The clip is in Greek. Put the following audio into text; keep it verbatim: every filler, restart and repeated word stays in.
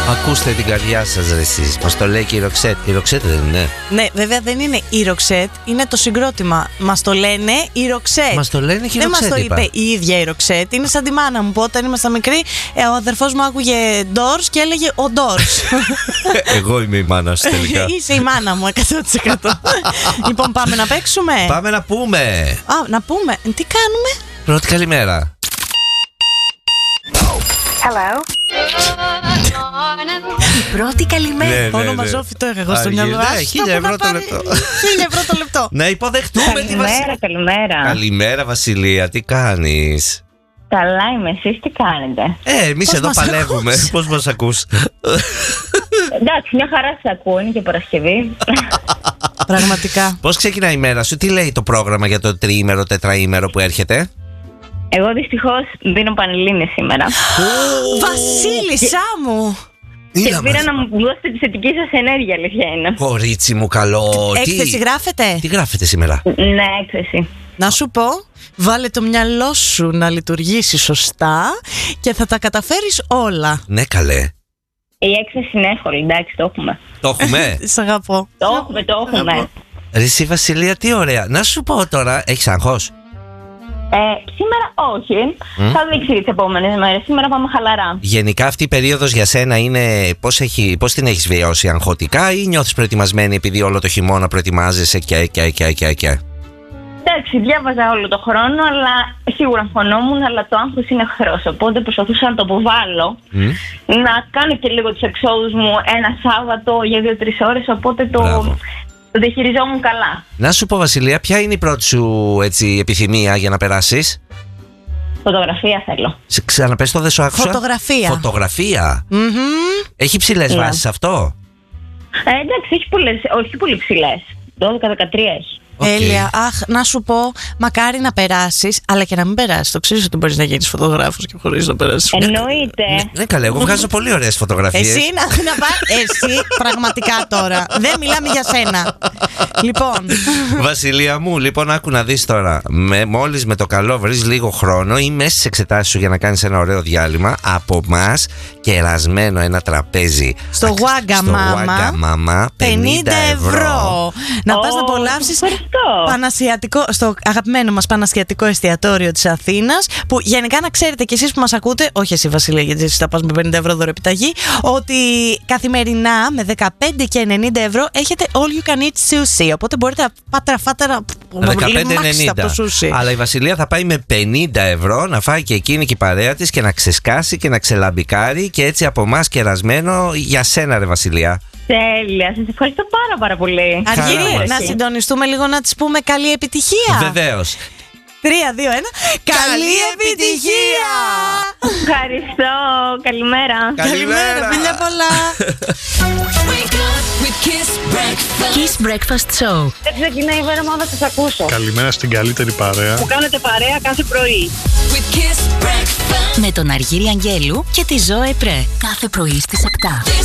Ακούστε την καρδιά σας ρε εσείς. Μας το λέει και η Ροξέτ. Η Ροξέτ δεν είναι? Ναι, βέβαια δεν είναι η Ροξέτ, είναι το συγκρότημα. Μας το λένε η Ροξέτ. Μας το λένε και η δεν Ροξέτ. Δεν μας το είπα. είπε η ίδια η Ροξέτ. Είναι σαν τη μάνα μου που όταν ήμασταν μικροί, ο αδερφός μου άκουγε Doors και έλεγε ο Doors. Εγώ είμαι η μάνα σου τελικά. Είσαι η μάνα μου εκατό τοις εκατό. Λοιπόν, πάμε να παίξουμε. Πάμε να πούμε. Α, να πούμε. Τι κάνουμε? Πρώτη καλημέρα. Hello. Η πρώτη καλημέρα. Ναι, ναι, Όνομα ναι. Ζόφι το έχω στο μυαλό. Ναι, χίλια ευρώ το λεπτό. Χίλια ευρώ το λεπτό. Να υποδεχτούμε τη Βασιλεία. Καλημέρα, καλημέρα. Καλημέρα Βασιλεία, τι κάνεις? Καλά είμαι, εσείς τι κάνετε? Ε, εμείς Πώς εδώ μας παλεύουμε. ακούς? Πώς μας ακούς? Εντάξει, μια χαρά σας ακούω, είναι και Παρασκευή. Πραγματικά. Πώς ξεκινάει η μέρα σου? Τι λέει το πρόγραμμα για το τριήμερο, τετραήμερο που έρχεται? Εγώ δυστυχώς δίνω πανελλήνιες σήμερα. Βασίλισσά μου. Και Είδα πήρα μας. να μου δώσετε τη θετική σας ενέργεια, αλήθεια είναι. Κορίτσι μου καλό. Έκθεση Τι, γράφετε? τι γράφετε σήμερα? Ναι, έκθεση. Να σου πω, βάλε το μυαλό σου να λειτουργήσει σωστά και θα τα καταφέρεις όλα. Ναι καλέ. Η έκθεση είναι εύκολη, εντάξει, το έχουμε. Το έχουμε. Σ' αγαπώ. Το έχουμε, το έχουμε. Ρε εσύ Βασιλεία, τι ωραία. Να σου πω τώρα, έχεις αγχώς? Ε, σήμερα όχι. Θα δείξει τις επόμενες μέρες. Σήμερα πάμε χαλαρά. Γενικά αυτή η περίοδος για σένα είναι πώς, έχει, πώς την έχεις βιώσει, αγχωτικά ή νιώθεις προετοιμασμένη επειδή όλο το χειμώνα προετοιμάζεσαι και και και και και? Εντάξει, διάβαζα όλο το χρόνο, αλλά σίγουρα φωνόμουν, αλλά το άγχος είναι εχθρός. Οπότε προσπαθούσα να το αποβάλω, Mm. να κάνω και λίγο τις εξόδους μου ένα Σάββατο για δύο-τρεις ώρες, οπότε το, το διαχειριζόμουν καλά. Να σου πω Βασιλεία, ποια είναι η πρώτη σου έτσι, επιθυμία για να περάσεις? Φωτογραφία θέλω. Σε ξαναπες το, δεν σου άκουσα. Φωτογραφία. Φωτογραφία. Μμμ. Έχει ψηλές Ναι. βάσεις αυτό? Ε, εντάξει, έχει πολλές, όχι πολύ ψηλές. δώδεκα δεκατρία έχει. Οκ. Τέλεια. Αχ, να σου πω, μακάρι να περάσεις, αλλά και να μην περάσεις. Το ξέρεις ότι μπορείς να γίνεις φωτογράφος και χωρίς να περάσεις. Εννοείται. Ναι, ναι καλέ, εγώ βγάζω πολύ ωραίες φωτογραφίες. Εσύ να, να πά- εσύ πραγματικά τώρα. Δεν μιλάμε για σένα. Λοιπόν, Βασιλεία μου, λοιπόν, άκου να δεις τώρα. Με, μόλις με το καλό βρεις λίγο χρόνο ή μέσα στις εξετάσεις σου για να κάνεις ένα ωραίο διάλειμμα, από μας κερασμένο ένα τραπέζι. στο Αξ- Wagga στο Mama, Wagga Mama, πενήντα ευρώ. Να πας να Ω, απολαύσεις ευχαριστώ. πανασιατικό, στο αγαπημένο μας πανασιατικό εστιατόριο της Αθήνας, που γενικά να ξέρετε κι εσείς που μας ακούτε, όχι εσύ Βασίλεια γιατί εσύ θα πας με πενήντα ευρώ δωρεπιταγή, ότι καθημερινά με δεκαπέντε και ενενήντα ευρώ έχετε all you can eat sushi, οπότε μπορείτε να πάτε να φάτε ένα δεκαπέντε από ενενήντα. το sushi. Αλλά η Βασιλεία θα πάει με πενήντα ευρώ να φάει και εκείνη και η παρέα της και να ξεσκάσει και να ξελαμπικάρει και έτσι από εμάς κερασμένο για σένα ρε Βασιλεία. Τέλεια, σας ευχαριστώ πάρα πάρα πολύ. Αργύρι, Χαρά μας. να συντονιστούμε λίγο να της πούμε καλή επιτυχία. Βεβαίως. Τρία, δύο, ένα. Καλή επιτυχία! Ευχαριστώ, καλημέρα. Καλημέρα, φιλιά πολλά. Wake up with Kiss Breakfast. Kiss Breakfast Show. Δεν ξεκινάει η μέρα μου, θα σας ακούσω. Καλημέρα στην καλύτερη παρέα. Που κάνετε παρέα κάθε πρωί. With Kiss Breakfast. Με τον Αργύρι Αγγέλου και τη Ζώε Πρέ. Κάθε πρωί στις επτά.